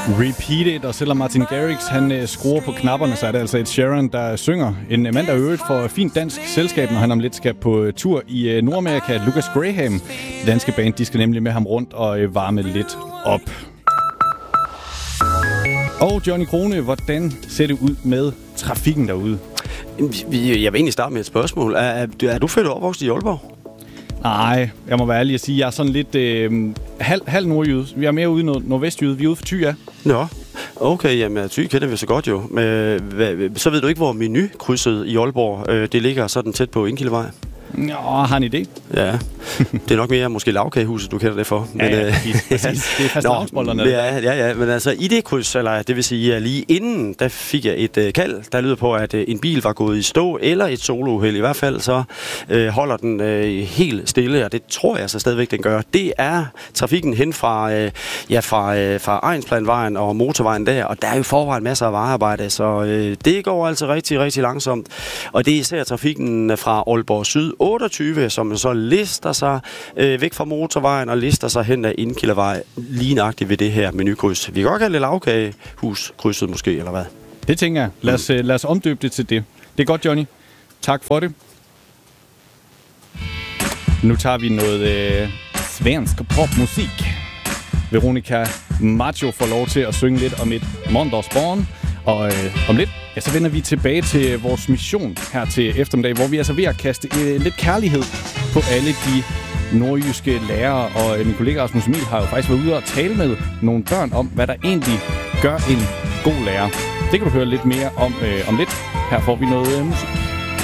Repeat It, og selvom Martin Garrix han skruer på knapperne, så er det altså Ed Sheeran, der synger. En mand, der øvrigt får fint dansk selskab, når han om lidt skal på tur i Nordamerika. Lucas Graham, det danske band, de skal nemlig med ham rundt og varme lidt op. Og Johnny Krone, hvordan ser det ud med trafikken derude? Jeg vil egentlig starte med et spørgsmål. Er du født og opvokset i Aalborg? Nej, jeg må være ærlig at sige, jeg er sådan lidt halv nordjyde. Vi er mere ude i nordvestjyde. Vi er ude for Thy, ja. Nå, okay, jamen Thy kender vi så godt jo. Så ved du ikke, hvor Menykrydset i Aalborg, det ligger sådan tæt på Indkildevej? Nå, har en idé. Ja, det er nok mere måske Lavkagehuset, du kender det for. Men, ja, præcis. Det er fastelavnsbollerne. Ja, men altså i det kryds, eller det vil sige lige inden, der fik jeg et kald, der lyder på, at en bil var gået i stå, eller et solouheld. I hvert fald så holder den helt stille, og det tror jeg så stadigvæk, den gør. Det er trafikken hen fra Egnsplanvejen og motorvejen der, og der er jo forvejen masser af vejarbejde, så det går altså rigtig, rigtig langsomt. Og det er især trafikken fra Aalborg Syd 28, som så lister sig væk fra motorvejen og lister sig hen ad Indkildevej lige nøjagtigt ved det her Menykryds. Vi kan godt kalde det Lavkagehuskryds måske, eller hvad? Det tænker jeg. Lad os omdøbe det til det. Det er godt, Johnny. Tak for det. Nu tager vi noget svensk popmusik. Veronica Maggio får lov til at synge lidt om et måndagsbarn. Og om lidt, ja, så vender vi tilbage til vores mission her til eftermiddag, hvor vi er altså ved at kaste lidt kærlighed på alle de nordjyske lærere. Og min kollega Rasmus Emil har jo faktisk været ude og tale med nogle børn om, hvad der egentlig gør en god lærer. Det kan du høre lidt mere om lidt. Her får vi noget musik.